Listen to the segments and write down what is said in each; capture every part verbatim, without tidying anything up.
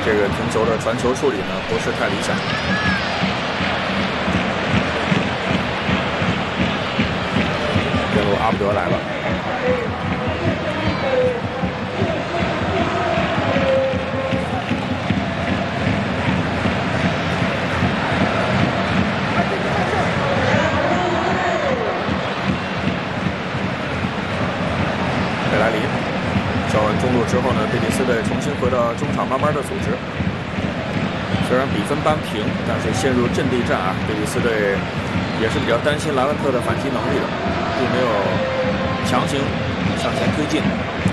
这个停球的传球处理呢不是太理想。边路阿布德来了。 贝莱林交完中路之后呢，贝蒂斯队重新回到中场，慢慢的组织。虽然比分扳平，但是陷入阵地战啊，贝蒂斯队也是比较担心莱万特的反击能力的，并没有强行向前推进。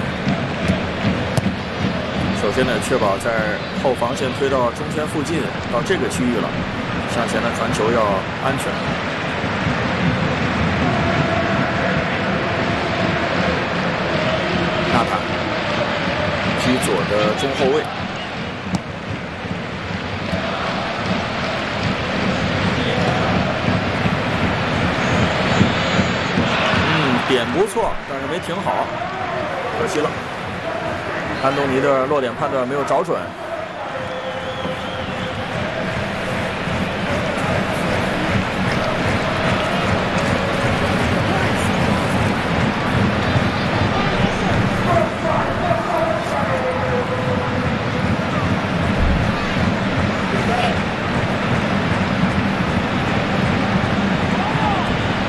首先呢，确保在后防线推到中圈附近，到这个区域了，向前的传球要安全。 纳塔居左的中后卫，嗯，点不错，但是没停好，可惜了。安东尼的落点判断没有找准，